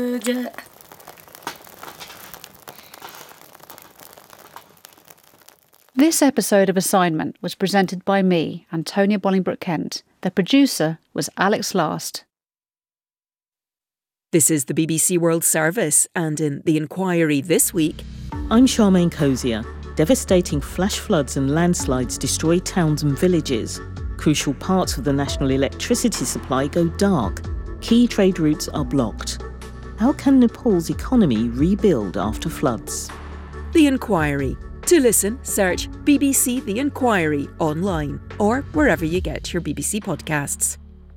This episode of Assignment was presented by me, Antonia Bolingbroke-Kent. The producer was Alex Last. This is the BBC World Service, and in The Inquiry this week... I'm Charmaine Cozier. Devastating flash floods and landslides destroy towns and villages. Crucial parts of the national electricity supply go dark. Key trade routes are blocked. How can Nepal's economy rebuild after floods? The Inquiry. To listen, search BBC The Inquiry online or wherever you get your BBC podcasts.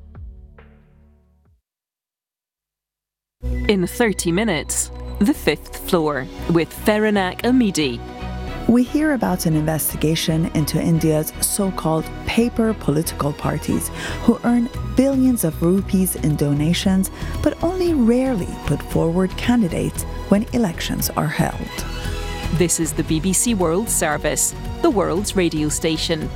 In 30 minutes, The Fifth Floor with Feranak Amidi. We hear about an investigation into India's so-called paper political parties who earn billions of rupees in donations but only rarely put forward candidates when elections are held. This is the BBC World Service, the world's radio station.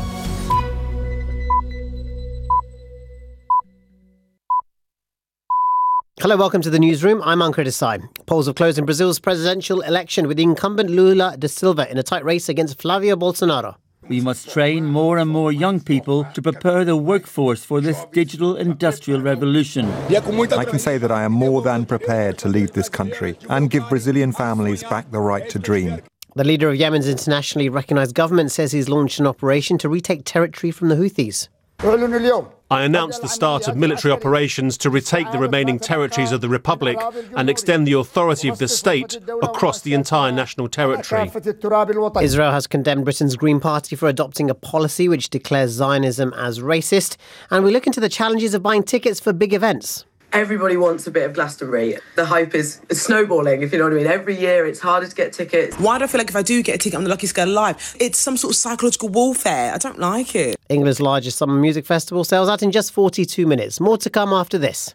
Hello, welcome to the newsroom. I'm Ankur Desai. Polls have closed in Brazil's presidential election with the incumbent Lula da Silva in a tight race against Flavio Bolsonaro. We must train more and more young people to prepare the workforce for this digital industrial revolution. I can say that I am more than prepared to lead this country and give Brazilian families back the right to dream. The leader of Yemen's internationally recognised government says he's launched an operation to retake territory from the Houthis. I announced the start of military operations to retake the remaining territories of the Republic and extend the authority of the state across the entire national territory. Israel has condemned Britain's Green Party for adopting a policy which declares Zionism as racist. And we look into the challenges of buying tickets for big events. Everybody wants a bit of Glastonbury. The hype is snowballing, if you know what I mean. Every year it's harder to get tickets. Why do I feel like if I do get a ticket, I'm the luckiest girl alive? It's some sort of psychological warfare. I don't like it. England's largest summer music festival sells out in just 42 minutes. More to come after this.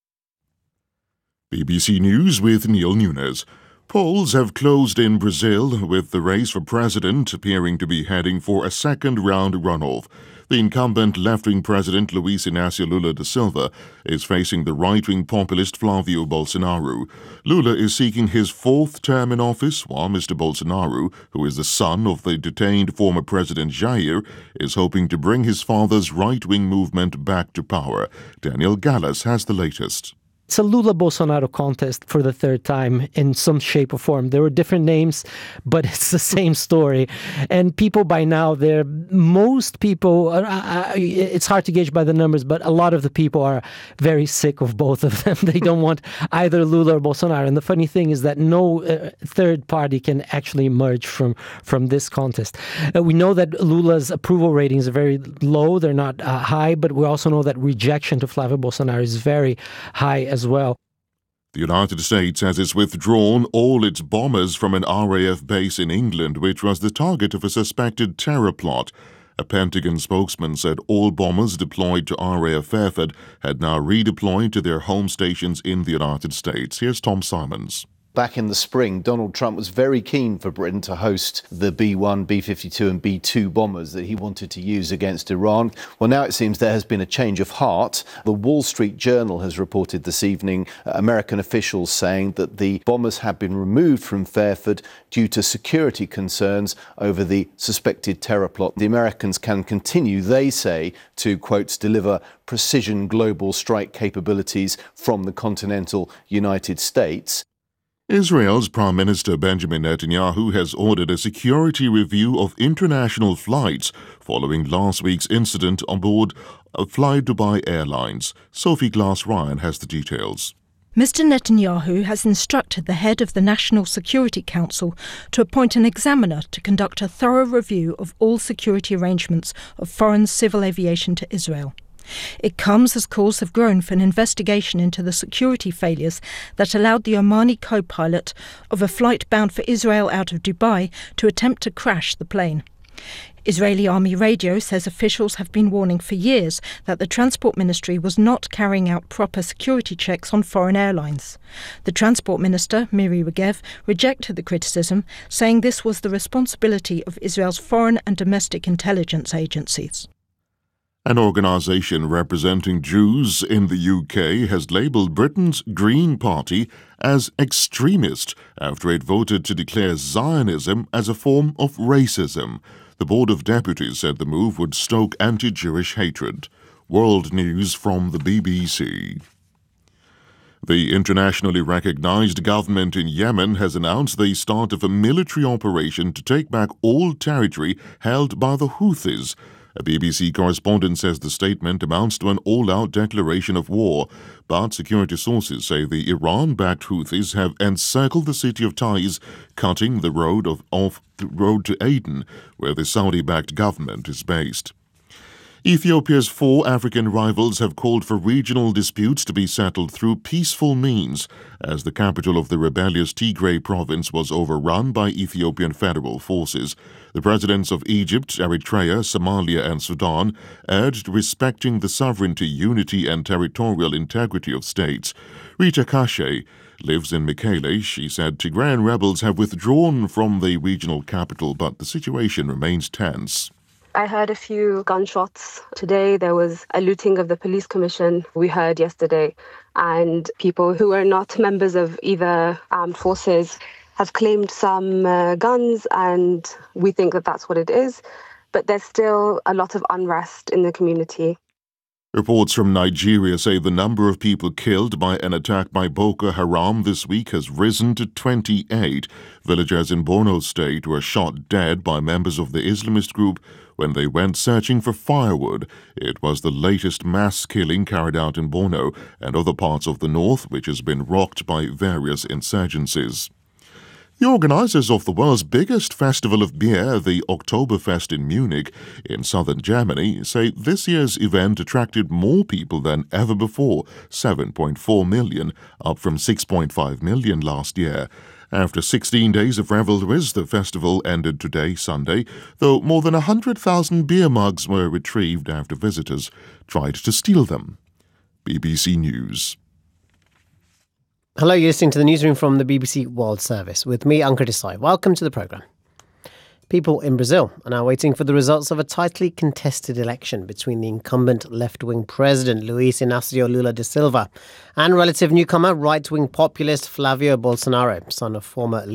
BBC News with Neil Nunes. Polls have closed in Brazil, with the race for president appearing to be heading for a second-round runoff. The incumbent left-wing president Luiz Inácio Lula da Silva is facing the right-wing populist Flavio Bolsonaro. Lula is seeking his fourth term in office, while Mr. Bolsonaro, who is the son of the detained former President Jair, is hoping to bring his father's right-wing movement back to power. Daniel Gallas has the latest. It's a Lula-Bolsonaro contest for the third time in some shape or form. There were different names, but it's the same story. And people by now, most people, it's hard to gauge by the numbers, but a lot of the people are very sick of both of them. They don't want either Lula or Bolsonaro. And the funny thing is that no third party can actually emerge from this contest. We know that Lula's approval ratings are very low. They're not high, but we also know that rejection to Flavio Bolsonaro is very high as well. The United States has withdrawn all its bombers from an RAF base in England, which was the target of a suspected terror plot. A Pentagon spokesman said all bombers deployed to RAF Fairford had now redeployed to their home stations in the United States. Here's Tom Simons. Back in the spring, Donald Trump was very keen for Britain to host the B-1, B-52 and B-2 bombers that he wanted to use against Iran. Well, now it seems there has been a change of heart. The Wall Street Journal has reported this evening American officials saying that the bombers have been removed from Fairford due to security concerns over the suspected terror plot. The Americans can continue, they say, to, quote, deliver precision global strike capabilities from the continental United States. Israel's Prime Minister Benjamin Netanyahu has ordered a security review of international flights following last week's incident on board Fly Dubai Airlines. Sophie Glass-Ryan has the details. Mr. Netanyahu has instructed the head of the National Security Council to appoint an examiner to conduct a thorough review of all security arrangements of foreign civil aviation to Israel. It comes as calls have grown for an investigation into the security failures that allowed the Omani co-pilot of a flight bound for Israel out of Dubai to attempt to crash the plane. Israeli Army Radio says officials have been warning for years that the Transport Ministry was not carrying out proper security checks on foreign airlines. The Transport Minister, Miri Regev, rejected the criticism, saying this was the responsibility of Israel's foreign and domestic intelligence agencies. An organisation representing Jews in the UK has labelled Britain's Green Party as extremist after it voted to declare Zionism as a form of racism. The Board of Deputies said the move would stoke anti-Jewish hatred. World News from the BBC. The internationally recognized government in Yemen has announced the start of a military operation to take back all territory held by the Houthis. A BBC correspondent says the statement amounts to an all-out declaration of war, but security sources say the Iran-backed Houthis have encircled the city of Taiz, cutting the road to Aden, where the Saudi-backed government is based. Ethiopia's 4 African rivals have called for regional disputes to be settled through peaceful means, as the capital of the rebellious Tigray province was overrun by Ethiopian federal forces. The presidents of Egypt, Eritrea, Somalia and Sudan urged respecting the sovereignty, unity and territorial integrity of states. Rita Kashe lives in Mekele. She said Tigrayan rebels have withdrawn from the regional capital, but the situation remains tense. I heard a few gunshots today. There was a looting of the police commission we heard yesterday, and people who are not members of either armed forces have claimed some guns, and we think that that's what it is. But there's still a lot of unrest in the community. Reports from Nigeria say the number of people killed by an attack by Boko Haram this week has risen to 28. Villagers in Borno State were shot dead by members of the Islamist group when they went searching for firewood. It was the latest mass killing carried out in Borno and other parts of the north, which has been rocked by various insurgencies. The organisers of the world's biggest festival of beer, the Oktoberfest in Munich, in southern Germany, say this year's event attracted more people than ever before, 7.4 million, up from 6.5 million last year. After 16 days of revelries, the festival ended today, Sunday, though more than 100,000 beer mugs were retrieved after visitors tried to steal them. BBC News. Hello, you're listening to the newsroom from the BBC World Service with me, Ankur Desai. Welcome to the programme. People in Brazil are now waiting for the results of a tightly contested election between the incumbent left-wing president Luiz Inácio Lula da Silva and relative newcomer right-wing populist Flavio Bolsonaro, son of former